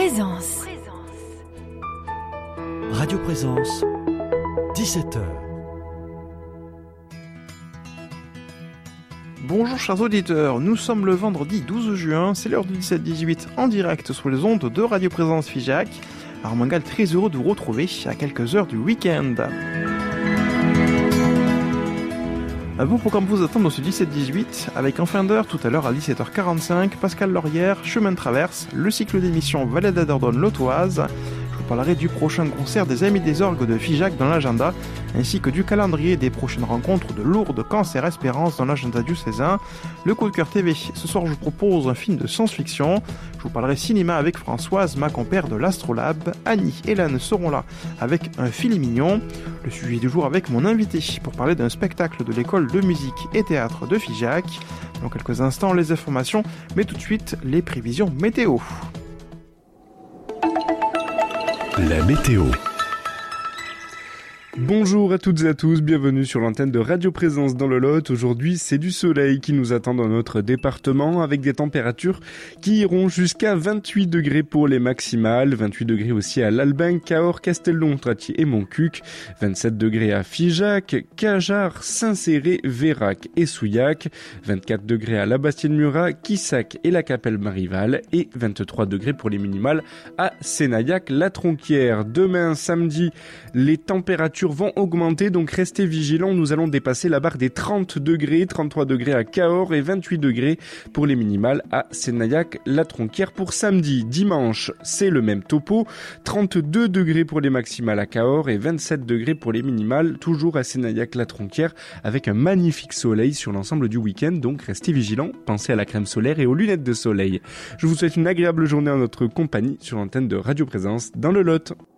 Présence. Radio Présence, 17h. Bonjour chers auditeurs, nous sommes le vendredi 12 juin, c'est l'heure du 17-18 en direct sur les ondes de Radio Présence Figeac. Armangal très heureux de vous retrouver à quelques heures du week-end. Un bon programme vous attend dans ce 17-18, avec en fin d'heure, tout à l'heure à 17h45, Pascal Laurière, Chemin de Traverse, le cycle d'émission Vallée d'Adordonne Lotoise. Je vous parlerai du prochain concert des Amis des Orgues de Figeac dans l'agenda, ainsi que du calendrier des prochaines rencontres de Lourdes, Cancer, Espérance dans l'agenda diocésain. Le coup de cœur TV, ce soir je vous propose un film de science-fiction. Je vous parlerai cinéma avec Françoise, ma compère de l'Astrolabe. Annie et Hélène seront là avec un filet mignon. Le sujet du jour avec mon invité pour parler d'un spectacle de l'école de musique et théâtre de Figeac. Dans quelques instants, les informations, mais tout de suite, les prévisions météo. La météo. Bonjour à toutes et à tous, bienvenue sur l'antenne de Radio Présence dans le Lot. Aujourd'hui, c'est du soleil qui nous attend dans notre département avec des températures qui iront jusqu'à 28 degrés pour les maximales, 28 degrés aussi à l'Albin, Cahors, Castellon, Tratier et Montcuq, 27 degrés à Figeac, Cajar, Saint-Céré, Vérac et Souillac, 24 degrés à la Bastide-Murat, Quissac et la Capelle-Marival et 23 degrés pour les minimales à Sénaillac-la Tronquière. Demain, samedi, les températures vont augmenter, donc restez vigilants. Nous allons dépasser la barre des 30 degrés, 33 degrés à Cahors et 28 degrés pour les minimales à Sénaillac-la Tronquière pour samedi. Dimanche, c'est le même topo, 32 degrés pour les maximales à Cahors et 27 degrés pour les minimales, toujours à Sénaillac-la Tronquière, avec un magnifique soleil sur l'ensemble du week-end, donc restez vigilants, pensez à la crème solaire et aux lunettes de soleil. Je vous souhaite une agréable journée en notre compagnie sur l'antenne de Radio Présence dans le Lot.